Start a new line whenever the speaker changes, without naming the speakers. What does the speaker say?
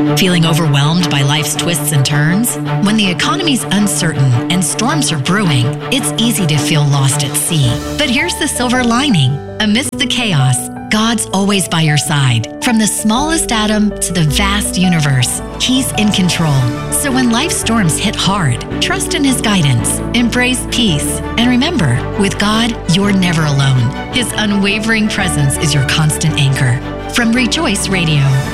Feeling overwhelmed by life's twists and turns? When the economy's uncertain and storms are brewing, it's easy to feel lost at sea. But here's the silver lining. Amidst the chaos, God's always by your side. From the smallest atom to the vast universe, He's in control. So when life's storms hit hard, trust in His guidance, embrace peace, and remember, with God, you're never alone. His unwavering presence is your constant anchor. From Rejoice Radio,